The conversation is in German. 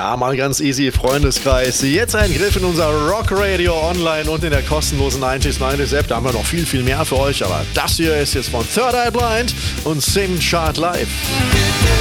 Ja, mal ganz easy, Freundeskreis. Jetzt ein Griff in unser Rock Radio online und in der kostenlosen 90s App. Da haben wir noch viel, viel mehr für euch. Aber das hier ist jetzt von Third Eye Blind und Sim Chart Live.